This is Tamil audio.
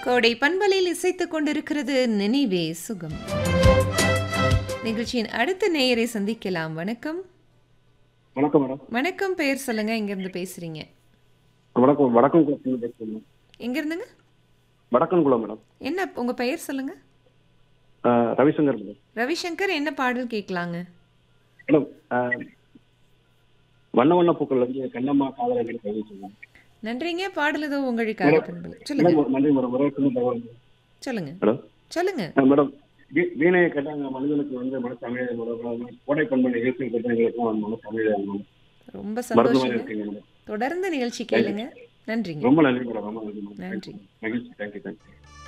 கோடை பண்பலையில் இசைத்துக் கொண்டிருக்கிறது நினைவே சுகம். நிகழ்ச்சியின் அடுத்த நேயரை சந்திக்கலாம். வணக்கம். வணக்கம் மேடம். வணக்கம். பெயர் சொல்லுங்க. எங்கிருந்து பேசுறீங்க? வணக்கம். வடக்கன் குளத்துல பேசுறேன். எங்க இருந்துங்க? வடக்கன் குளம் மேடம். என்ன உங்க பெயர் சொல்லுங்க? ரவிசங்கர் மேடம். ரவிசங்கர், என்ன பாடல் கேட்கலாங்க? மேடம், வண்ண வண்ண பூக்கள் வந்து கண்ணம்மா காதலர்கள் கவிதை சொன்னாங்க. நன்றிங்க. பாடல் ஏதோ உங்களுக்காக பண்பலை. சொல்லுங்க. மேடம், நன்றி மேடம். ஒரே சின்ன தகவல் சொல்லுங்க. மேடம். சொல்லுங்க. மேடம், வீணையை கேட்டாங்க மனிதனுக்கு வந்து மனசு அமைதி மேடம். கோடை பண்பு நிகழ்ச்சி கேட்டவங்களுக்கும் மனசு அமைதியா மேடம். ரொம்ப மருந்து மாதிரி சந்தோஷங்க. இருக்கீங்க மேடம். தொடர்ந்து நிகழ்ச்சி கேளுங்க. நன்றிங்க. ரொம்ப நன்றி மேடம். ரொம்ப நன்றி மேடம். நன்றி. மகிழ்ச்சி. தேங்க்யூ.